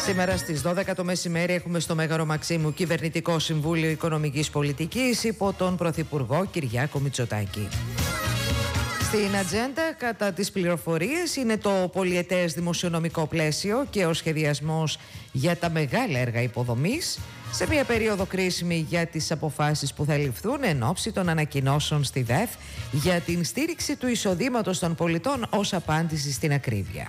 Σήμερα στις 12 το μεσημέρι έχουμε στο Μέγαρο Μαξίμου Κυβερνητικό Συμβούλιο Οικονομικής Πολιτικής υπό τον Πρωθυπουργό Κυριάκο Μητσοτάκη. Στην ατζέντα κατά τις πληροφορίες είναι το πολυετές δημοσιονομικό πλαίσιο και ο σχεδιασμός για τα μεγάλα έργα υποδομής σε μια περίοδο κρίσιμη για τις αποφάσεις που θα ληφθούν εν ώψη των ανακοινώσεων στη ΔΕΘ για την στήριξη του εισοδήματος των πολιτών ως απάντηση στην ακρίβεια.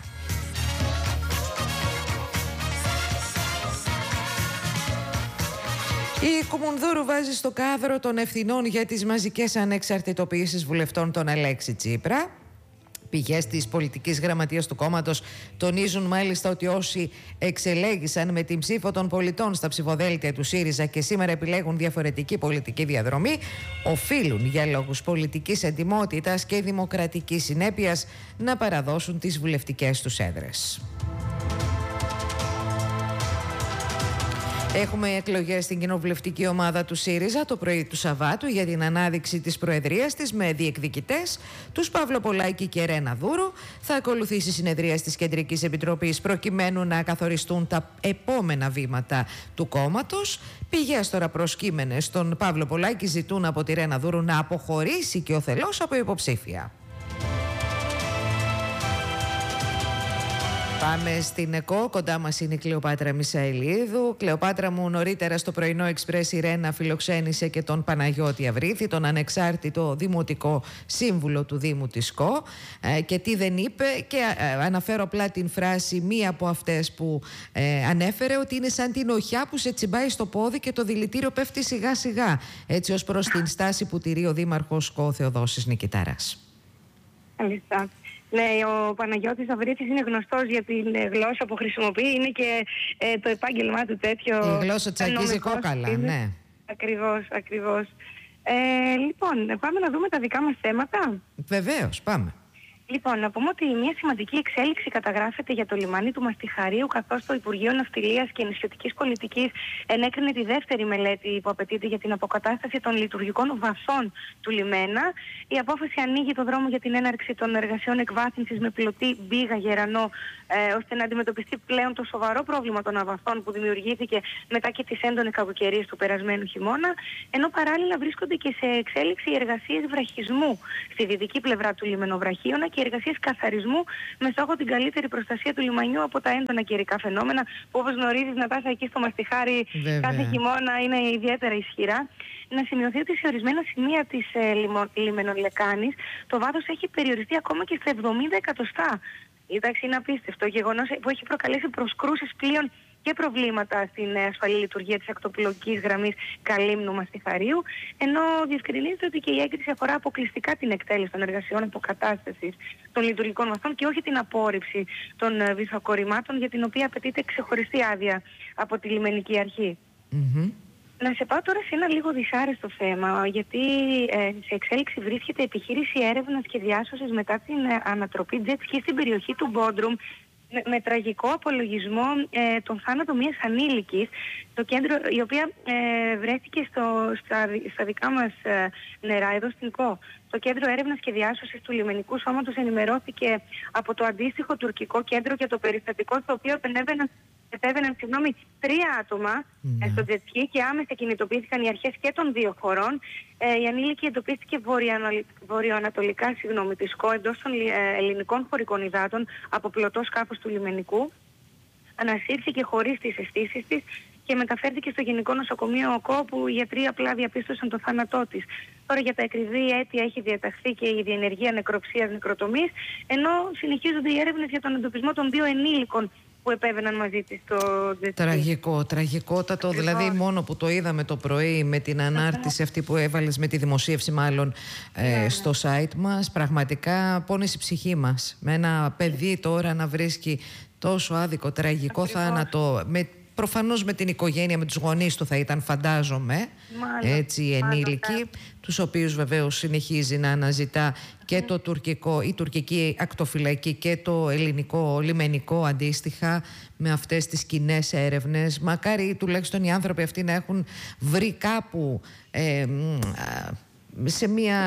Η Κουμουνδούρου βάζει στο κάδρο των ευθυνών για τις μαζικές ανεξαρτητοποιήσεις βουλευτών τον Αλέξη Τσίπρα. Πηγές της πολιτικής γραμματείας του κόμματος τονίζουν μάλιστα ότι όσοι εξελέγησαν με την ψήφο των πολιτών στα ψηφοδέλτια του ΣΥΡΙΖΑ και σήμερα επιλέγουν διαφορετική πολιτική διαδρομή, οφείλουν για λόγους πολιτικής εντιμότητας και δημοκρατικής συνέπειας να παραδώσουν τις βουλευτικές τους έδρες. Έχουμε εκλογές στην κοινοβουλευτική ομάδα του ΣΥΡΙΖΑ το πρωί του Σαββάτου για την ανάδειξη της προεδρίας της με διεκδικητές τους Παύλο Πολάκη και Ρένα Δούρου. Θα ακολουθήσει συνεδρία της Κεντρικής Επιτροπής προκειμένου να καθοριστούν τα επόμενα βήματα του κόμματος. Πηγές τώρα προσκύμενες στον Παύλο Πολάκη ζητούν από τη Ρένα Δούρου να αποχωρήσει και ο θελός από υποψήφια. Πάμε στην ΕΚΟ, κοντά μας είναι η Κλεοπάτρα Μισαηλίδου. Κλεοπάτρα μου, νωρίτερα στο πρωινό Εξπρές η Ρένα φιλοξένησε και τον Παναγιώτη Αυρίθη, τον ανεξάρτητο δημοτικό σύμβουλο του Δήμου της ΚΟ. Και τι δεν είπε, και αναφέρω απλά την φράση, μία από αυτές που ανέφερε, ότι είναι σαν την οχιά που σε τσιμπάει στο πόδι και το δηλητήριο πέφτει σιγά σιγά, έτσι ως προς την στάση που τηρεί ο Δήμαρχος ΚΟ Θεοδόσης Νικητάρας. Αλήθεια. Ναι, ο Παναγιώτης Αυρίτης είναι γνωστός για την γλώσσα που χρησιμοποιεί, είναι και το επάγγελμά του τέτοιο. Η γλώσσα τσακίζει κόκαλα, ναι. Ακριβώς. Λοιπόν, πάμε να δούμε τα δικά μας θέματα. Βεβαίως, πάμε. Λοιπόν, να πούμε ότι μια σημαντική εξέλιξη καταγράφεται για το λιμάνι του Μαστιχαρίου, καθώς το Υπουργείο Ναυτιλίας και Νησιωτικής Πολιτικής ενέκρινε τη δεύτερη μελέτη που απαιτείται για την αποκατάσταση των λειτουργικών βαθών του λιμένα. Η απόφαση ανοίγει το δρόμο για την έναρξη των εργασιών εκβάθυνσης με πιλωτή Μπίγα Γερανό, ώστε να αντιμετωπιστεί πλέον το σοβαρό πρόβλημα των αβαθών που δημιουργήθηκε μετά και τις έντονες κακοκαιρίες του περασμένου χειμώνα, ενώ παράλληλα βρίσκονται και σε εξέλιξη οι εργασίες βραχισμού στη δυτική πλευρά του λιμενοβραχίωνα και εργασίες καθαρισμού με στόχο την καλύτερη προστασία του λιμανιού από τα έντονα καιρικά φαινόμενα που, όπως γνωρίζεις, Νατάσα, εκεί στο Μαστιχάρι κάθε χειμώνα είναι ιδιαίτερα ισχυρά. Να σημειωθεί ότι σε ορισμένα σημεία της λιμενολεκάνης το βάθος έχει περιοριστεί ακόμα και στα 70 εκατοστά. Εντάξει, είναι απίστευτο γεγονός που έχει προκαλέσει προσκρούσεις πλοίων και προβλήματα στην ασφαλή λειτουργία της ακτοπλοϊκής γραμμής Καλύμνου Μαστιχαρίου, ενώ διευκρινίζεται ότι και η έγκριση αφορά αποκλειστικά την εκτέλεση των εργασιών αποκατάστασης των λειτουργικών βαθών και όχι την απόρριψη των βυθοκορημάτων, για την οποία απαιτείται ξεχωριστή άδεια από τη λιμενική αρχή. Να σε πάω τώρα σε ένα λίγο δυσάρεστο θέμα, γιατί σε εξέλιξη βρίσκεται επιχείρηση έρευνας και διάσωσης μετά την ανατροπή jet ski στην περιοχή του Μπόντρουμ, με τραγικό απολογισμό τον θάνατο μιας ανήλικης, το κέντρο, η οποία βρέθηκε στα δικά μας νερά εδώ στην ΚΟ. Το Κέντρο Έρευνας και Διάσωσης του Λιμενικού Σώματος ενημερώθηκε από το αντίστοιχο τουρκικό κέντρο για το περιστατικό, στο οποίο επέβαιναν 3 άτομα στο jet ski και άμεσα κινητοποιήθηκαν οι αρχές και των δύο χωρών. Η ανήλικη εντοπίστηκε βορειοανατολικά της ΚΟ, εντός των ελληνικών χωρικών υδάτων, από πλωτό σκάφος του λιμενικού. Ανασύρθηκε χωρίς τις αισθήσεις της και μεταφέρθηκε στο Γενικό Νοσοκομείο ΚΟ, όπου οι γιατροί απλά διαπίστωσαν το θάνατό της. Τώρα για τα ακριβή αίτια έχει διαταχθεί και η διενεργία νεκροψίας νεκροτομής, ενώ συνεχίζονται οι έρευνες για τον εντοπισμό των 2 ενήλικων που επέβαιναν μαζί της στο jet ski. Τραγικότατο. Δηλαδή μόνο που το είδαμε το πρωί με την ανάρτηση αυτή που έβαλες, με τη δημοσίευση μάλλον στο site μας, πραγματικά πόνεσε η ψυχή μας. Με ένα παιδί τώρα να βρίσκει τόσο άδικο, τραγικό θάνατο, προφανώς με την οικογένεια, με τους γονείς του θα ήταν, φαντάζομαι, έτσι, ενήλικοι, τους οποίους βεβαίως συνεχίζει να αναζητά και το τουρκικό, η τουρκική ακτοφυλακή και το ελληνικό λιμενικό αντίστοιχα, με αυτές τις κοινές έρευνες. Μακάρι τουλάχιστον οι άνθρωποι αυτοί να έχουν βρει κάπου σε μια...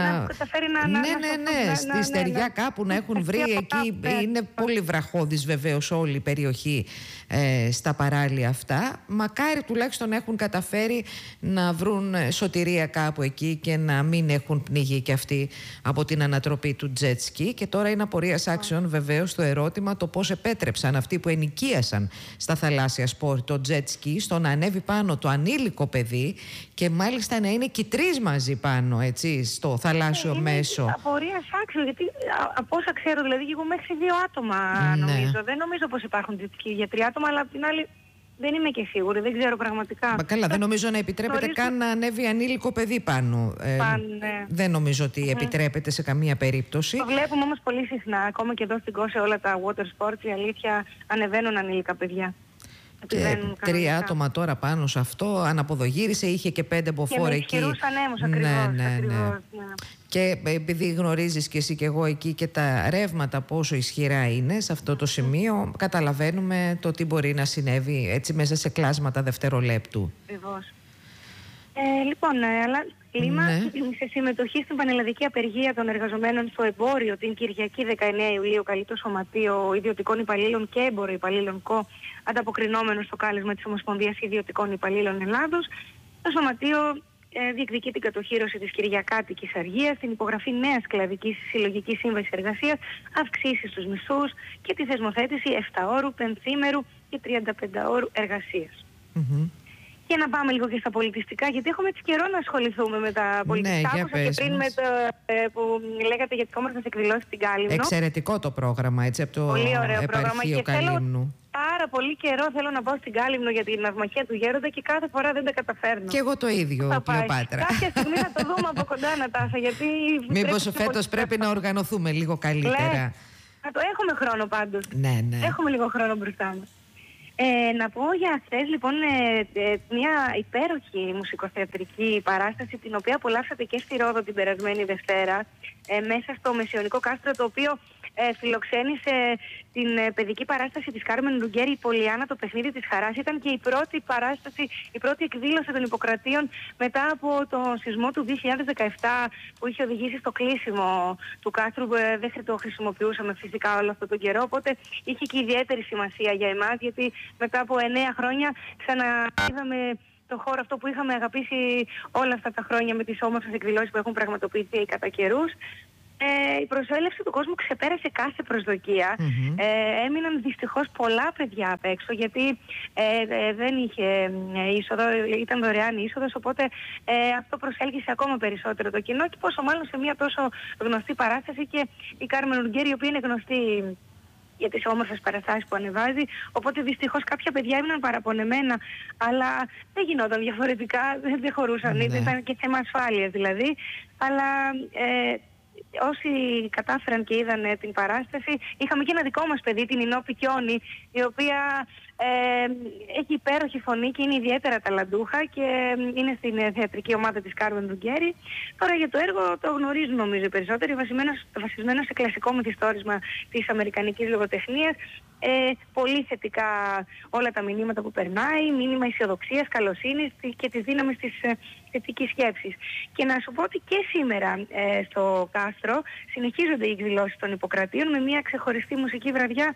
Ναι, στη στεριά κάπου να έχουν βρει εκεί. Είναι πολύ βραχώδης βεβαίως όλη η περιοχή στα παράλια αυτά. Μακάρι τουλάχιστον έχουν καταφέρει να βρουν σωτηρία κάπου εκεί και να μην έχουν πνιγεί και αυτοί από την ανατροπή του jet ski. Και τώρα είναι απορίας άξιων βεβαίως το ερώτημα το πώς επέτρεψαν αυτοί που ενοικίασαν στα θαλάσσια σπορ το jet ski στο να ανέβει πάνω το ανήλικο παιδί και μάλιστα να είναι και οι τρεις μαζί πάνω, έτσι, στο θαλάσσιο μέσο. Είναι απορίας άξιων, γιατί από όσα ξέρω, δηλαδή, εγώ μέχρι 2 άτομα νομίζω. Δεν νομίζω πως υπάρχουν jet ski για 3 άτομα, αλλά απ' την άλλη δεν είμαι και σίγουρη, δεν ξέρω πραγματικά. Μα καλά, δεν νομίζω να επιτρέπεται καν να ανέβει ανήλικο παιδί πάνω. Ναι. Δεν νομίζω ότι επιτρέπεται σε καμία περίπτωση. Το βλέπουμε όμως πολύ συχνά, ακόμα και εδώ στην Κό, σε όλα τα water sports, η αλήθεια, ανεβαίνουν ανήλικα παιδιά. Και 3 άτομα τώρα πάνω σε αυτό, αναποδογύρισε, είχε και 5 μποφόρ εκεί. Και με ισχυρούς ανέμους, ακριβώς. Ναι. Και επειδή γνωρίζεις και εσύ και εγώ εκεί και τα ρεύματα πόσο ισχυρά είναι σε αυτό το σημείο, καταλαβαίνουμε το τι μπορεί να συνέβη έτσι μέσα σε κλάσματα δευτερολέπτου. Ακριβώς. Λοιπόν, αλλά κλίμα, σε συμμετοχή στην πανελλαδική απεργία των εργαζομένων στο εμπόριο την Κυριακή 19 Ιουλίου καλεί το Σωματείο Ιδιωτικών Υπαλλήλων και Έμπορο Υπαλλήλων ΚΟ, ανταποκρινόμενο στο κάλεσμα της Ομοσπονδίας Ιδιωτικών Υπαλλήλων Ελλάδος. Το Σωματείο διεκδικεί την κατοχύρωση της κυριακάτικης αργίας, την υπογραφή νέας κλαδικής συλλογικής σύμβασης εργασίας, αυξήσεις στους μισθούς και τη θεσμοθέτηση 7ωρου, 5ήμερου και 35ωρου εργασίας. Και να πάμε λίγο και στα πολιτιστικά, γιατί έχουμε έτσι καιρό να ασχοληθούμε με τα πολιτιστικά. Ναι, όπως και πριν με το που λέγατε για τις όμορφες εκδηλώσεις στην Κάλυμνο. Εξαιρετικό το πρόγραμμα, έτσι, από το πολύ ωραίο πρόγραμμα. Και Καλύμνου. Πάρα πολύ καιρό θέλω να πάω στην Κάλυμνο για την ναυμαχία του Γέροντα και κάθε φορά δεν τα καταφέρνω. Και εγώ το ίδιο, Κλεοπάτρα. Κάποια στιγμή να το δούμε από κοντά, Νατάσα, γιατί... Μήπως φέτος πρέπει να οργανωθούμε λίγο καλύτερα. Έχουμε χρόνο πάντως. Ναι. Έχουμε λίγο χρόνο μπροστά μας. Να πω για χθες λοιπόν μια υπέροχη μουσικοθεατρική παράσταση, την οποία απολαύσατε και στη Ρόδο την περασμένη Δευτέρα, μέσα στο Μεσαιωνικό Κάστρο, το οποίο φιλοξένησε την παιδική παράσταση της Κάρμεν Λουγκέρη, η Πολιάννα, το παιχνίδι της χαράς. Ήταν και η πρώτη παράσταση, η πρώτη εκδήλωση των Ιπποκρατίων μετά από τον σεισμό του 2017 που είχε οδηγήσει στο κλείσιμο του κάστρου. Δεν το χρησιμοποιούσαμε φυσικά όλο αυτόν τον καιρό, οπότε είχε και ιδιαίτερη σημασία για εμάς, γιατί μετά από 9 χρόνια ξαναείδαμε το χώρο αυτό που είχαμε αγαπήσει όλα αυτά τα χρόνια με τις όμορφες εκδηλώσεις που έχουν πραγματοποιηθεί κατά καιρούς. Η προσέλευση του κόσμου ξεπέρασε κάθε προσδοκία. Έμειναν δυστυχώς πολλά παιδιά απ' έξω, γιατί δεν είχε είσοδο, ήταν δωρεάν είσοδος, οπότε αυτό προσέλκυσε ακόμα περισσότερο το κοινό, και πόσο μάλλον σε μια τόσο γνωστή παράσταση, και η Κάρμεν Λουγκέρη, η οποία είναι γνωστή για τις όμορφες παραστάσεις που ανεβάζει, οπότε δυστυχώς κάποια παιδιά έμειναν παραπονεμένα, αλλά δεν γινόταν διαφορετικά, δεν χωρούσαν, ήταν και θέμα ασφάλειας δηλαδή, αλλά... όσοι κατάφεραν και είδαν την παράσταση, είχαμε και ένα δικό μας παιδί, την Ινώ Πικιόνη, η οποία έχει υπέροχη φωνή και είναι ιδιαίτερα ταλαντούχα και είναι στην θεατρική ομάδα της Κάρμεν Λουγκέρη. Τώρα για το έργο το γνωρίζουν νομίζω οι περισσότεροι, βασισμένο σε κλασικό μυθιστόρημα της αμερικανικής λογοτεχνίας. Πολύ θετικά όλα τα μηνύματα που περνάει, μήνυμα αισιοδοξίας, καλοσύνης και της δύναμης της θετικής σκέψης. Και να σου πω ότι και σήμερα στο Κάστρο συνεχίζονται οι εκδηλώσεις των Ιπποκρατίων με μια ξεχωριστή μουσική βραδιά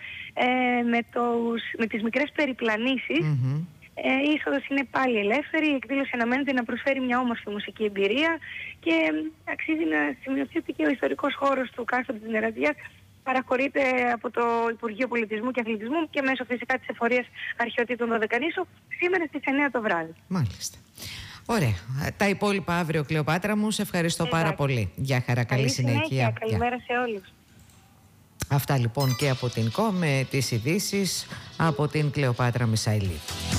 με τις μικρές περιπλανήσεις. Η είσοδος είναι πάλι ελεύθερη, η εκδήλωση αναμένεται να προσφέρει μια όμορφη μουσική εμπειρία και αξίζει να σημειωθεί ότι και ο ιστορικός χώρος του Κάστρου της Νερατζίας παραχωρείται από το Υπουργείο Πολιτισμού και Αθλητισμού και μέσω φυσικά της Εφορίας Αρχαιοτήτων Δωδεκανήσου σήμερα στις 9 το βράδυ. Μάλιστα. Ωραία. Τα υπόλοιπα αύριο, Κλεοπάτρα μου. Σε ευχαριστώ πάρα πολύ. Γεια χαρά, καλή συνέχεια. Καλημέρα σε όλους. Αυτά λοιπόν και από την ΚΟ με τις ειδήσεις από την Κλεοπάτρα Μισαηλίδου.